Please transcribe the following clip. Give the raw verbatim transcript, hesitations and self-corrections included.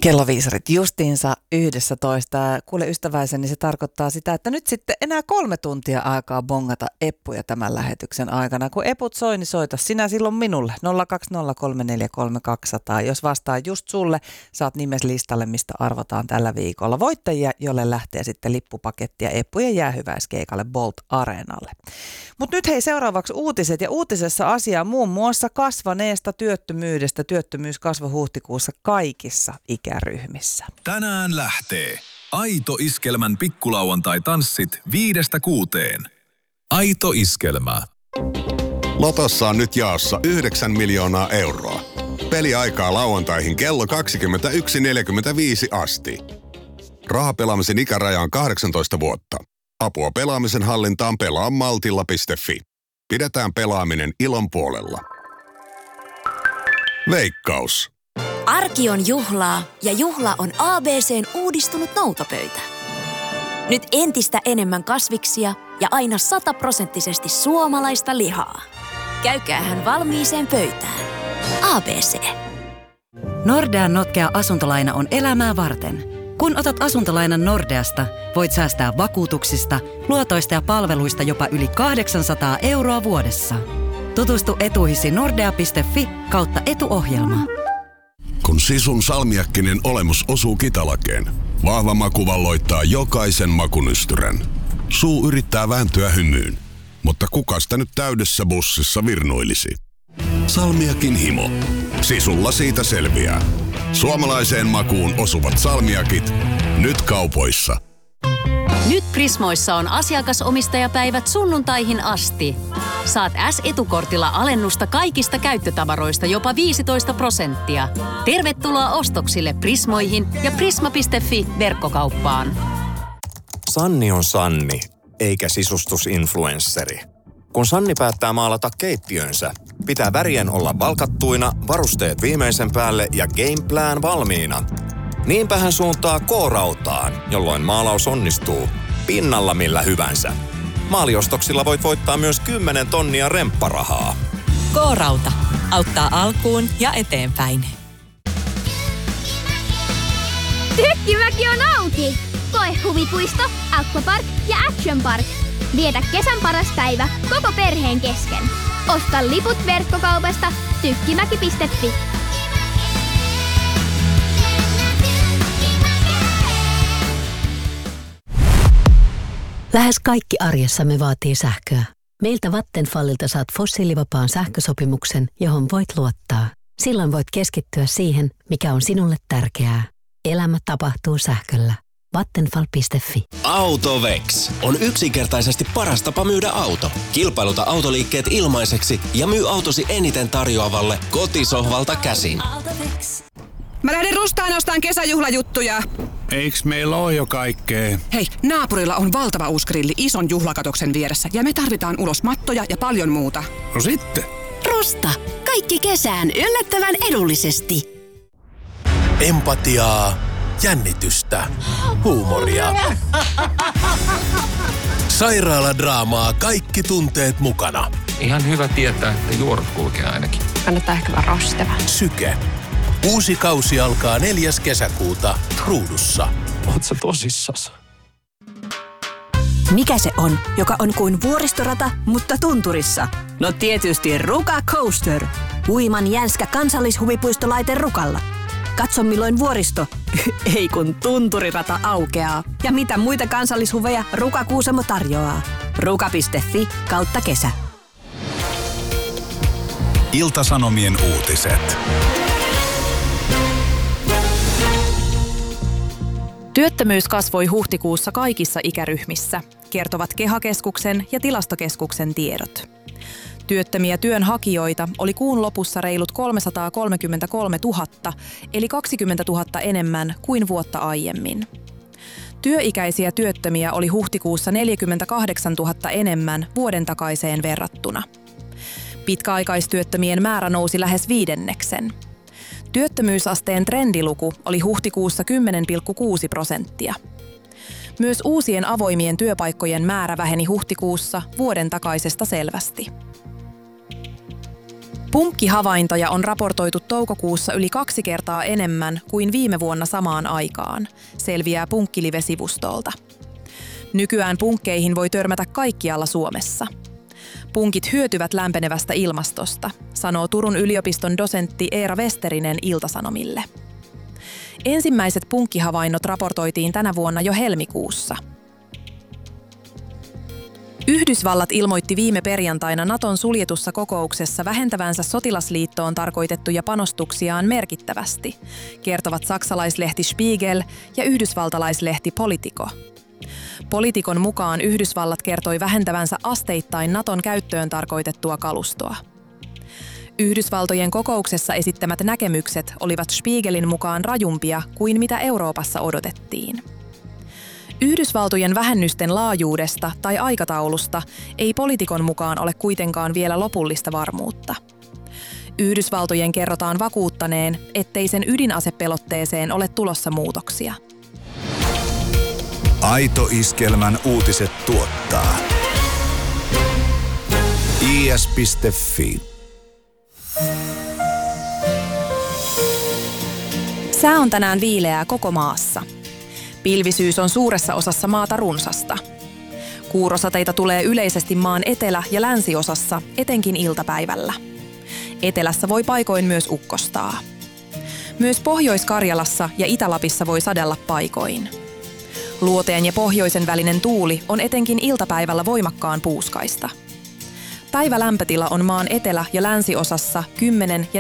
Kelloviisarit justiinsa yksitoista. Kuule ystäväiseni, se tarkoittaa sitä, että nyt sitten enää kolme tuntia aikaa bongata eppuja tämän lähetyksen aikana. Kun eput soi, niin soita sinä silloin minulle. nolla kaksi nolla kolme neljä kolme kaksi nolla nolla. Jos vastaa just sulle, saat nimes listalle, mistä arvotaan tällä viikolla voittajia, jolle lähtee sitten lippupakettia eppujen jäähyväiskeikalle Bolt Areenalle. Mutta nyt hei seuraavaksi uutiset. Ja uutisessa asiaa muun muassa kasvaneesta työttömyydestä. Työttömyys kasvoi huhtikuussa kaikissa ikäryhmissä. Tänään lähtee Aito Iskelmän pikkulauantai-tanssit viidestä kuuteen. Aito Iskelmä. Lotossa on nyt jaossa yhdeksän miljoonaa euroa. Peliaikaa lauantaihin kello kaksikymmentäyksi neljäkymmentäviisi asti. Rahapelaamisen ikäraja on kahdeksantoista vuotta. Apua pelaamisen hallintaan pelaa maltilla piste fi. Pidetään pelaaminen ilon puolella. Veikkaus. Arki on juhlaa ja juhla on A B C:n uudistunut noutopöytä. Nyt entistä enemmän kasviksia ja aina sataprosenttisesti suomalaista lihaa. Käykäähän valmiiseen pöytään. A B C. Nordean notkea asuntolaina on elämää varten. Kun otat asuntolainan Nordeasta, voit säästää vakuutuksista, luotoista ja palveluista jopa yli kahdeksansataa euroa vuodessa. Tutustu etuihisi nordea piste fi kautta etuohjelma. Kun Sisun salmiakkinen olemus osuu kitalakeen, vahva maku valloittaa jokaisen makunystyrän. Suu yrittää vääntyä hymyyn, mutta kuka sitä nyt täydessä bussissa virnuilisi? Salmiakin himo. Sisulla siitä selviää. Suomalaiseen makuun osuvat salmiakit, nyt kaupoissa. Nyt Prismoissa on asiakasomistajapäivät sunnuntaihin asti. Saat S-etukortilla alennusta kaikista käyttötavaroista jopa viisitoista prosenttia. Tervetuloa ostoksille Prismoihin ja prisma piste fi verkkokauppaan. Sanni on Sanni, eikä sisustusinfluensseri. Kun Sanni päättää maalata keittiönsä, pitää värien olla valkattuina, varusteet viimeisen päälle ja gameplan valmiina. Niinpä hän suuntaa K-rautaan, jolloin maalaus onnistuu pinnalla millä hyvänsä. Maaliostoksilla voit voittaa myös kymmenen tonnia rempparahaa. K-rauta auttaa alkuun ja eteenpäin. Tykkimäki on auki! Koe huvipuisto, aquapark ja action park. Vietä kesän paras päivä koko perheen kesken. Osta liput verkkokaupasta tykkimäki piste fi. Lähes kaikki arjessamme vaatii sähköä. Meiltä Vattenfallilta saat fossiilivapaan sähkösopimuksen, johon voit luottaa. Silloin voit keskittyä siihen, mikä on sinulle tärkeää. Elämä tapahtuu sähköllä. Vattenfall piste fi. Autovex on yksinkertaisesti paras tapa myydä auto. Kilpailuta autoliikkeet ilmaiseksi ja myy autosi eniten tarjoavalle kotisohvalta käsin. Mä lähden Rustaan ostaan kesäjuhlajuttuja. Eiks meillä oo jo kaikkea? Hei, naapurilla on valtava uusi grilli ison juhlakatoksen vieressä ja me tarvitaan ulos mattoja ja paljon muuta. No sitten. Rusta. Kaikki kesään yllättävän edullisesti. Empatiaa, jännitystä, huumoria. Sairaaladraamaa, kaikki tunteet mukana. Ihan hyvä tietää, että juorut kulkee ainakin. Kannattaa ehkä vaan rosteva. Syke. Uusi kausi alkaa neljäs kesäkuuta Ruudussa. Oot sä tosissas? Mikä se on, joka on kuin vuoristorata, mutta tunturissa? No tietysti Ruka Coaster. Uiman jänskä kansallishuvipuistolaite Rukalla. Katso milloin vuoristo, ei kun tunturirata aukeaa. Ja mitä muita kansallishuveja Ruka Kuusamo tarjoaa. Ruka piste fi kautta kesä. Ilta-Sanomien uutiset. Työttömyys kasvoi huhtikuussa kaikissa ikäryhmissä, kertovat Keha-keskuksen ja Tilastokeskuksen tiedot. Työttömiä työnhakijoita oli kuun lopussa reilut kolmesataakolmekymmentäkolmetuhatta, eli kaksikymmentätuhatta enemmän kuin vuotta aiemmin. Työikäisiä työttömiä oli huhtikuussa neljäkymmentäkahdeksantuhatta enemmän vuoden takaiseen verrattuna. Pitkäaikaistyöttömien määrä nousi lähes viidenneksen. Työttömyysasteen trendiluku oli huhtikuussa kymmenen pilkku kuusi prosenttia. Myös uusien avoimien työpaikkojen määrä väheni huhtikuussa vuoden takaisesta selvästi. Punkkihavaintoja on raportoitu toukokuussa yli kaksi kertaa enemmän kuin viime vuonna samaan aikaan, selviää Punkkilive-sivustolta. Nykyään punkkeihin voi törmätä kaikkialla Suomessa. Punkit hyötyvät lämpenevästä ilmastosta, sanoo Turun yliopiston dosentti Eera Westerinen Ilta-Sanomille. Ensimmäiset punkkihavainnot raportoitiin tänä vuonna jo helmikuussa. Yhdysvallat ilmoitti viime perjantaina Naton suljetussa kokouksessa vähentävänsä sotilasliittoon tarkoitettuja panostuksiaan merkittävästi, kertovat saksalaislehti Spiegel ja yhdysvaltalaislehti Politico. Politikon mukaan Yhdysvallat kertoi vähentävänsä asteittain Naton käyttöön tarkoitettua kalustoa. Yhdysvaltojen kokouksessa esittämät näkemykset olivat Spiegelin mukaan rajumpia kuin mitä Euroopassa odotettiin. Yhdysvaltojen vähennysten laajuudesta tai aikataulusta ei Politikon mukaan ole kuitenkaan vielä lopullista varmuutta. Yhdysvaltojen kerrotaan vakuuttaneen, ettei sen ydinasepelotteeseen ole tulossa muutoksia. Aito Iskelmän uutiset tuottaa i s piste f i. Sää on tänään viileää koko maassa. Pilvisyys on suuressa osassa maata runsasta. Kuurosateita tulee yleisesti maan etelä- ja länsiosassa, etenkin iltapäivällä. Etelässä voi paikoin myös ukkostaa. Myös Pohjois-Karjalassa ja Itä-Lapissa voi sadella paikoin. Luoteen ja pohjoisen välinen tuuli on etenkin iltapäivällä voimakkaan puuskaista. Päivälämpötila on maan etelä- ja länsiosassa kymmenen ja